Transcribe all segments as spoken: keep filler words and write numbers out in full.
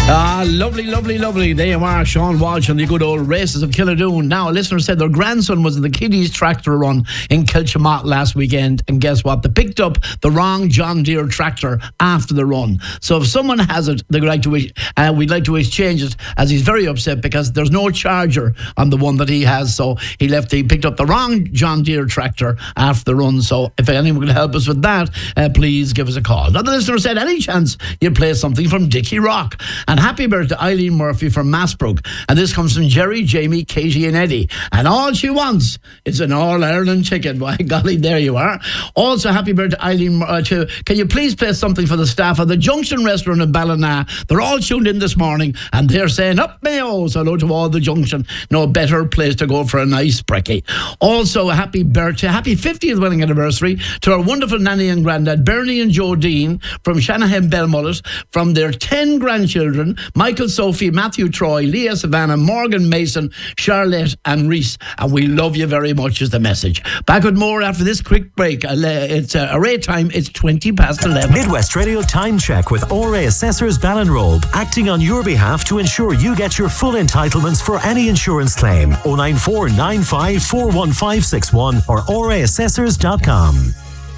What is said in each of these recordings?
Ah, lovely, lovely, lovely. There you are, Sean Walsh and the good old races of Killadoon. Now, a listener said their grandson was in the Kiddies tractor run in Kilchimott last weekend, and guess what? They picked up the wrong John Deere tractor after the run. So if someone has it, they'd like to, uh, we'd like to exchange it, as he's very upset because there's no charger on the one that he has. So he left, he picked up the wrong John Deere tractor after the run. So if anyone can help us with that, uh, please give us a call. Another listener said, any chance you play something from Dickie Rock? And happy birthday to Eileen Murphy from Massbrook. And this comes from Jerry, Jamie, Katie and Eddie. And all she wants is an All-Ireland chicken. By golly, there you are. Also, happy birthday to Eileen. Uh, to, can you please play something for the staff of the Junction Restaurant in Ballina? They're all tuned in this morning and they're saying, up Mayo. So hello to all the Junction. No better place to go for a nice brekkie. Also, a happy birthday, happy fiftieth wedding anniversary to our wonderful nanny and granddad, Bernie and Joe Dean from Shanahan Belmullet, from their ten grandchildren, Michael, Sophie, Matthew, Troy, Leah, Savannah, Morgan, Mason, Charlotte and Reese. And we love you very much is the message. Back with more after this quick break. It's uh, array time. It's twenty past eleven. Midwest Radio Time Check with O R A Assessors Ballinrobe, acting on your behalf to ensure you get your full entitlements for any insurance claim. oh nine four nine five four one five six one or O R A assessors dot com.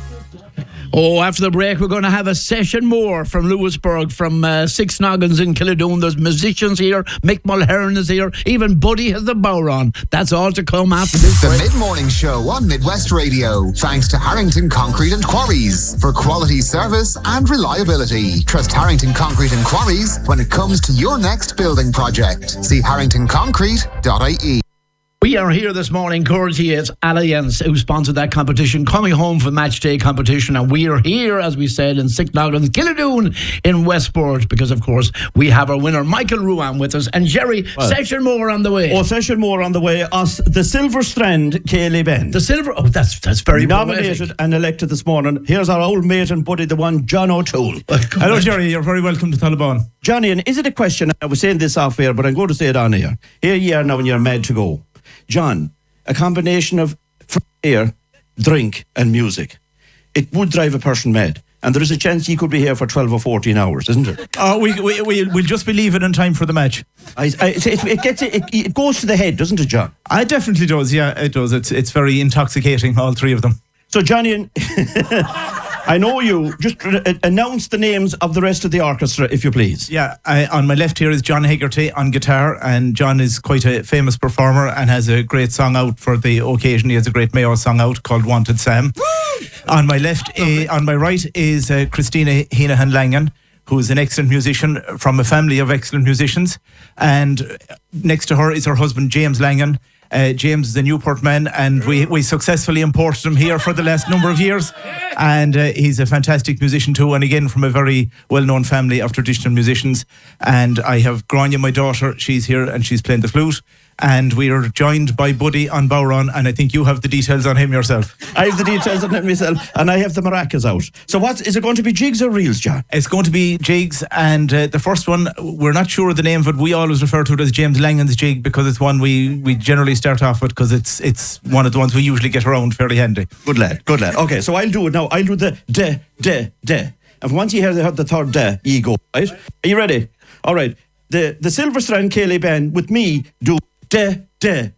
Oh, after the break, we're going to have a session more from Lewisburg, from uh, Six Noggins in Killadoon. There's musicians here. Mick Mulherron is here. Even Buddy has the bower on. That's all to come after this The break. Mid-Morning Show on Midwest Radio. Thanks to Harrington Concrete and Quarries for quality service and reliability. Trust Harrington Concrete and Quarries when it comes to your next building project. See harrington concrete dot I E. We are here this morning, courtesy is Allianz, who sponsored that competition, coming home for match day competition. And we are here, as we said, in Six Noggins, Killadoon in Westport, because, of course, we have our winner, Michael Ruan, with us. And Jerry, well, session more on the way. Oh, session more on the way. Us, the Silver Strand, Cayley Ben. The Silver, oh, that's that's very nominated poetic. And elected this morning. Here's our old mate and buddy, the one, John O'Toole. Hello, Jerry. You're very welcome to Taliban. Johnny, and is it a question? I was saying this off air, but I'm going to say it on air. Here you are now and you're mad to go. John, a combination of air, drink and music. It would drive a person mad. And there is a chance he could be here for twelve or fourteen hours, isn't there? Oh, we, we, we, we'll just be leaving in time for the match. I, I, it, it, gets, it, it goes to the head, doesn't it, John? It definitely does, yeah, it does. It's, it's very intoxicating, all three of them. So, Johnny, I know you. Just uh, announce the names of the rest of the orchestra, if you please. Yeah, I, on my left here is John Hegarty on guitar, and John is quite a famous performer and has a great song out for the occasion. He has a great Mayo song out called Wanted Sam. Woo! On my left, uh, on my right is uh, Christina Heenahan Langan, who is an excellent musician from a family of excellent musicians. And next to her is her husband, James Langan. Uh, James is a Newport man, and we, we successfully imported him here for the last number of years. And uh, he's a fantastic musician too, and again from a very well-known family of traditional musicians. And I have Grania, my daughter, she's here and she's playing the flute. And we are joined by Buddy on Bowron, and I think you have the details on him yourself. I have the details on him myself, and I have the maracas out. So what, is it going to be jigs or reels, John? It's going to be jigs, and uh, the first one, we're not sure of the name of it. We always refer to it as James Langan's jig because it's one we, we generally start off with because it's it's one of the ones we usually get around fairly handy. Good lad, good lad. Okay, so I'll do it now. I'll do the de, de, de. And once you hear the, the third de, you go, right? Are you ready? All right. The, the Silver Strand Cayley Band with me do de, de,